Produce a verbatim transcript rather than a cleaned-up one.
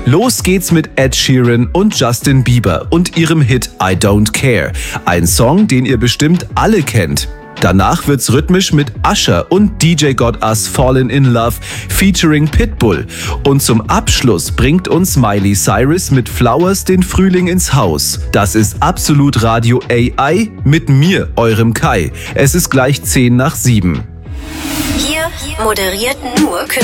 Los geht's mit Ed Sheeran und Justin Bieber und ihrem Hit I Don't Care. Ein Song, den ihr bestimmt alle kennt. Danach wird's rhythmisch mit Usher und D J Got Us Fallen in Love featuring Pitbull. Und zum Abschluss bringt uns Miley Cyrus mit Flowers den Frühling ins Haus. Das ist Absolut Radio A I mit mir, eurem Kai. Es ist gleich zehn nach sieben. Hier moderiert nur